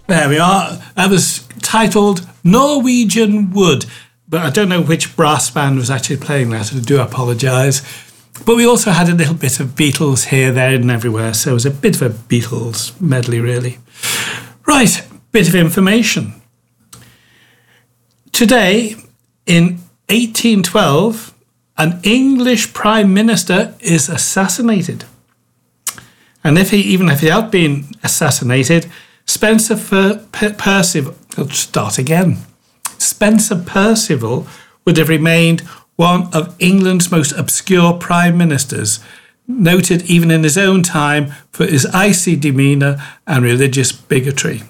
There we are. That was titled Norwegian Wood, but I don't know which brass band was actually playing that, I do apologise. But we also had a little bit of Beatles here, there and everywhere, so it was a bit of a Beatles medley, really. Right, bit of information. Today, in 1812, an English Prime Minister is assassinated. And even if he had been assassinated, Spencer Perceval would have remained one of England's most obscure prime ministers, noted even in his own time for his icy demeanour and religious bigotry.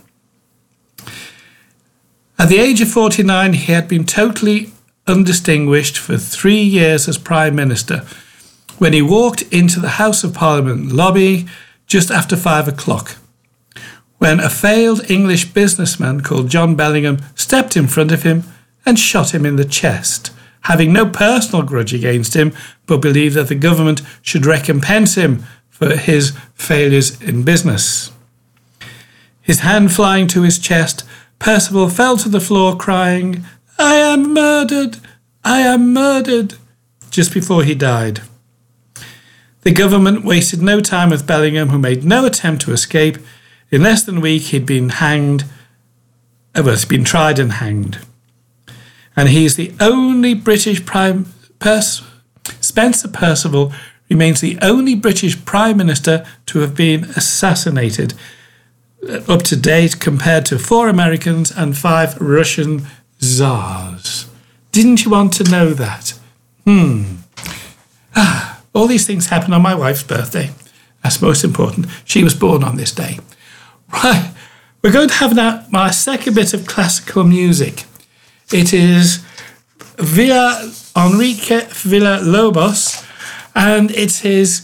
At the age of 49, he had been totally undistinguished for 3 years as Prime Minister, when he walked into the House of Parliament lobby just after 5 o'clock, when a failed English businessman called John Bellingham stepped in front of him and shot him in the chest, having no personal grudge against him, but believed that the government should recompense him for his failures in business. His hand flying to his chest, Perceval fell to the floor crying, "I am murdered! I am murdered!" just before he died. The government wasted no time with Bellingham, who made no attempt to escape. In less than a week, he'd been tried and hanged. And he's the only British Spencer Perceval remains the only British Prime Minister to have been assassinated, up to date, compared to 4 Americans and 5 Russian czars. Didn't you want to know that? All these things happen on my wife's birthday. That's most important. She was born on this day. Right, we're going to have now my second bit of classical music. It is Enrique Villa-Lobos, and it's his,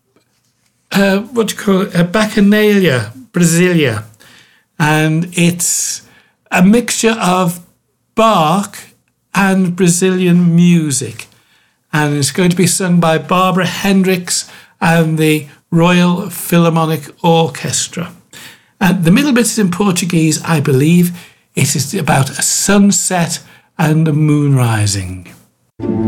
Bacchanalia, Brasilia. And it's a mixture of Bach and Brazilian music. And it's going to be sung by Barbara Hendricks and the Royal Philharmonic Orchestra. And the middle bit is in Portuguese, I believe. It is about a sunset and a moon rising.